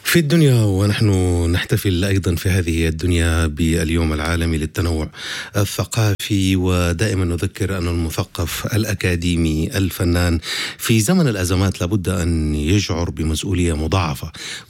في الدنيا ونحن نحتفل أيضا في هذه الدنيا باليوم العالمي للتنوع الثقافي، ودائما نذكر أن المثقف الأكاديمي الفنان في زمن الأزمات لابد أن يشعر بمسؤولية مضاعفة،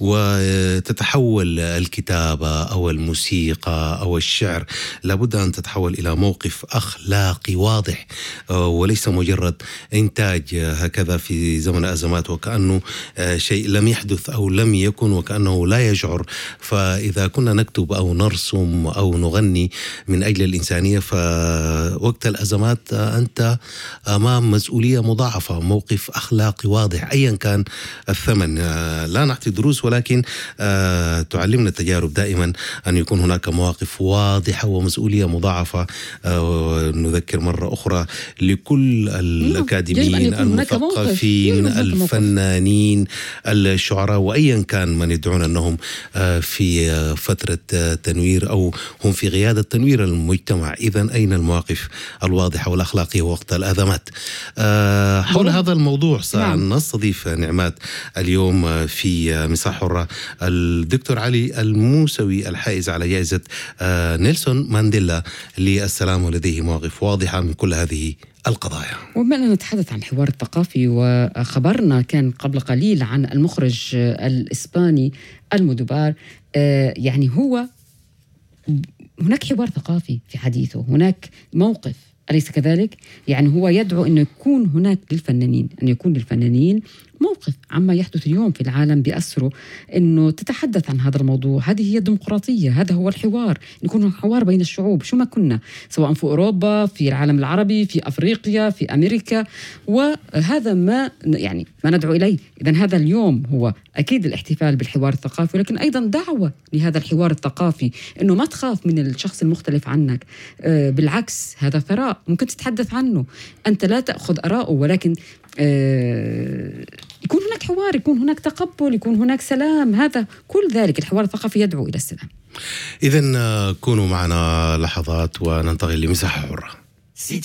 وتتحول الكتابة أو الموسيقى أو الشعر لابد أن تتحول إلى موقف أخلاقي واضح، وليس مجرد إنتاج هكذا في زمن الأزمات وكأنه شيء لم يحدث أو لم يكن وكأنه لا يشعر. فإذا كنا نكتب أو نرسم أو نغني من أجل الإنسانية، فوقت الأزمات أنت أمام مسؤولية مضاعفة، موقف أخلاقي واضح أيا كان الثمن. لا نعطي دروس، ولكن تعلمنا التجارب دائما أن يكون هناك مواقف واضحة ومسؤولية مضاعفة. نذكر مرة أخرى لكل الأكاديميين المثقفين الفنانين الشعراء وأيا كان من يدعون أنهم في فترة تنوير أو هم في غيادة تنوير المجتمع. إذن أين المواقف الواضحة والأخلاقية وقت الأزمات؟ حول هذا الموضوع سنستضيف نعمات اليوم في مساحة حرة الدكتور علي الموسوي الحائز على جائزة نيلسون مانديلا للسلام، ولديه مواقف واضحة من كل هذه القضايا. وبما أننا نتحدث عن الحوار الثقافي، وخبرنا كان قبل قليل عن المخرج الإسباني المودوفار، يعني هو هناك حوار ثقافي في حديثه، هناك موقف، أليس كذلك؟ يعني هو يدعو أن يكون هناك للفنانين، أن يكون للفنانين موقف عما يحدث اليوم في العالم بأسره، أنه تتحدث عن هذا الموضوع. هذه هي الديمقراطية، هذا هو الحوار، يكون حوار بين الشعوب شو ما كنا، سواء في أوروبا، في العالم العربي، في أفريقيا، في أمريكا، وهذا ما يعني ما ندعو إليه. إذن هذا اليوم هو أكيد الاحتفال بالحوار الثقافي، لكن أيضا دعوة لهذا الحوار الثقافي، أنه ما تخاف من الشخص المختلف عنك، بالعكس هذا ثراء ممكن تتحدث عنه، أنت لا تأخذ آراءه، ولكن يكون هناك حوار، يكون هناك تقبل، يكون هناك سلام. هذا كل ذلك الحوار الثقافي يدعو إلى السلام. إذن كونوا معنا لحظات وننتقل لمساحة حرة.